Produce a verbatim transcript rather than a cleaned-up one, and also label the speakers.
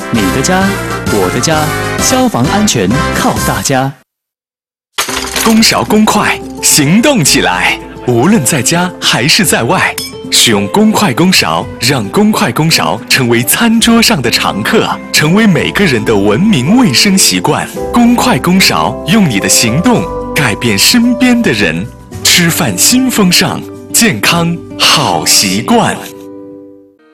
Speaker 1: 你的家，我的家，消防安全靠大家。
Speaker 2: 公勺公筷，行动起来！无论在家还是在外，使用公筷公勺，让公筷公勺成为餐桌上的常客，成为每个人的文明卫生习惯。公筷公勺，用你的行动改变身边的人。吃饭新风尚，健康好习惯。